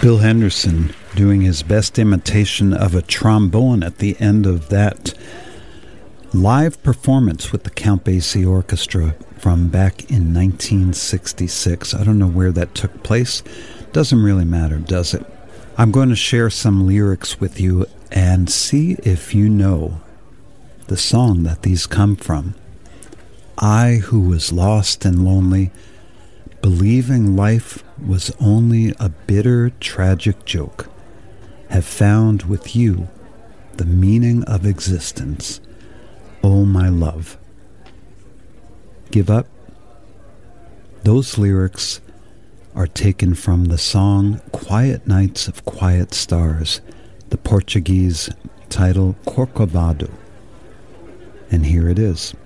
Bill Henderson doing his best imitation of a trombone at the end of that live performance with the Count Basie Orchestra from back in 1966. I don't know where that took place. Doesn't really matter, does it? I'm going to share some lyrics with you and see if you know the song that these come from. I, who was lost and lonely, believing life was only a bitter, tragic joke, have found with you the meaning of existence, oh my love. Give up? Those lyrics are taken from the song Quiet Nights of Quiet Stars, the Portuguese title Corcovado. And here it is.